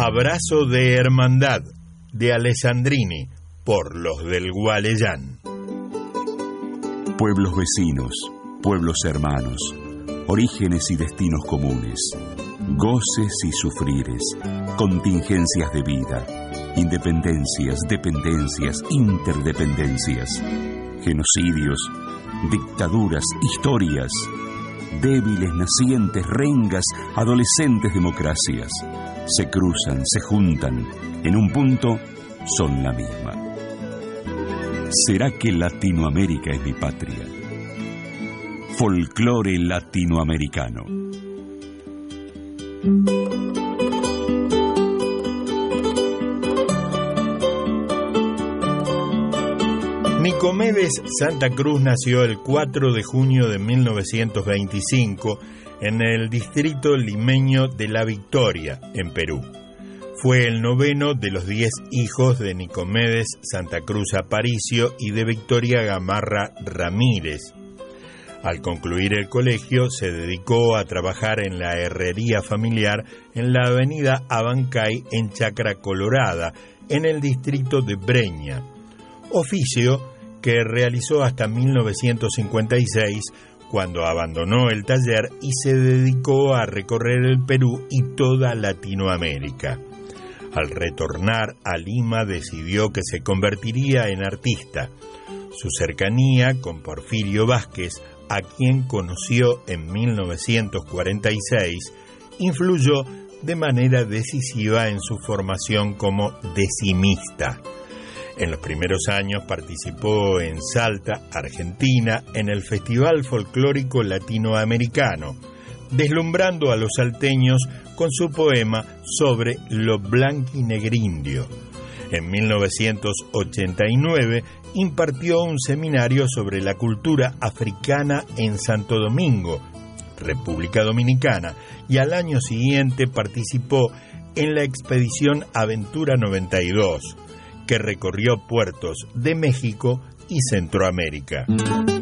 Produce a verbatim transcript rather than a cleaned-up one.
Abrazo de hermandad de Alessandrini por los del Gualeyán. Pueblos vecinos, pueblos hermanos, orígenes y destinos comunes, goces y sufrires, contingencias de vida, independencias, dependencias, interdependencias, genocidios, dictaduras, historias, débiles, nacientes, rengas, adolescentes democracias, se cruzan, se juntan, en un punto son la misma. ¿Será que Latinoamérica es mi patria? Folclore latinoamericano. Nicomedes Santa Cruz nació el cuatro de junio de mil novecientos veinticinco en el distrito limeño de La Victoria, en Perú. Fue el noveno de los diez hijos de Nicomedes Santa Cruz Aparicio y de Victoria Gamarra Ramírez. Al concluir el colegio, se dedicó a trabajar en la herrería familiar en la avenida Abancay, en Chacra Colorada, en el distrito de Breña, oficio que realizó hasta mil novecientos cincuenta y seis, cuando abandonó el taller y se dedicó a recorrer el Perú y toda Latinoamérica. Al retornar a Lima decidió que se convertiría en artista. Su cercanía con Porfirio Vázquez, a quien conoció en mil novecientos cuarenta y seis, influyó de manera decisiva en su formación como decimista. En los primeros años participó en Salta, Argentina, en el Festival Folclórico Latinoamericano, deslumbrando a los salteños con su poema sobre lo blanquinegrindio. En mil novecientos ochenta y nueve impartió un seminario sobre la cultura africana en Santo Domingo, República Dominicana, y al año siguiente participó en la expedición Aventura noventa y dos, que recorrió puertos de México y Centroamérica.